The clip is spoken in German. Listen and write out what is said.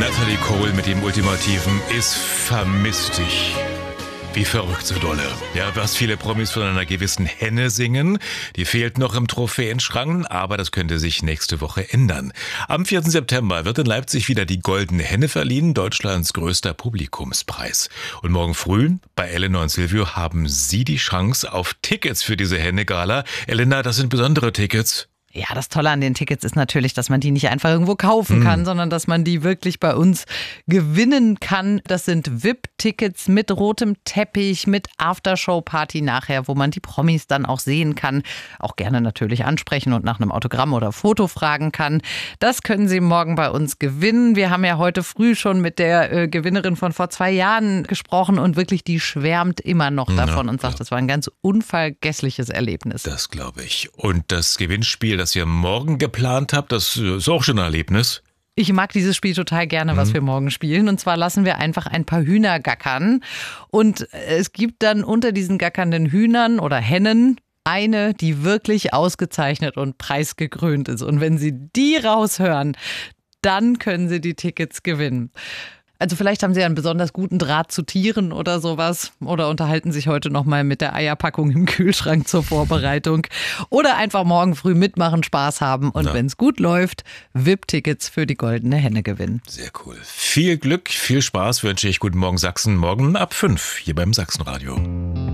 Natalie Cole mit dem ultimativen "Es vermisst dich". Wie verrückt so dolle. Ja, was viele Promis von einer gewissen Henne singen. Die fehlt noch im Trophäenschrank, aber das könnte sich nächste Woche ändern. Am 4. September wird in Leipzig wieder die Goldene Henne verliehen, Deutschlands größter Publikumspreis. Und morgen früh bei Elena und Silvio haben Sie die Chance auf Tickets für diese Henne-Gala. Elena, das sind besondere Tickets. Ja, das Tolle an den Tickets ist natürlich, dass man die nicht einfach irgendwo kaufen kann, sondern dass man die wirklich bei uns gewinnen kann. Das sind VIP-Tickets mit rotem Teppich, mit Aftershow-Party nachher, wo man die Promis dann auch sehen kann. Auch gerne natürlich ansprechen und nach einem Autogramm oder Foto fragen kann. Das können Sie morgen bei uns gewinnen. Wir haben ja heute früh schon mit der Gewinnerin von vor 2 Jahren gesprochen und wirklich, die schwärmt immer noch davon und sagt, das war ein ganz unvergessliches Erlebnis. Das glaube ich. Und das Gewinnspiel, das ihr morgen geplant habt, das ist auch schon ein Erlebnis. Ich mag dieses Spiel total gerne, was wir morgen spielen. Und zwar lassen wir einfach ein paar Hühner gackern. Und es gibt dann unter diesen gackernden Hühnern oder Hennen eine, die wirklich ausgezeichnet und preisgekrönt ist. Und wenn Sie die raushören, dann können Sie die Tickets gewinnen. Also vielleicht haben Sie einen besonders guten Draht zu Tieren oder sowas oder unterhalten sich heute nochmal mit der Eierpackung im Kühlschrank zur Vorbereitung oder einfach morgen früh mitmachen, Spaß haben und wenn es gut läuft, VIP-Tickets für die Goldene Henne gewinnen. Sehr cool. Viel Glück, viel Spaß wünsche ich. Guten Morgen Sachsen, morgen ab 5 hier beim Sachsenradio.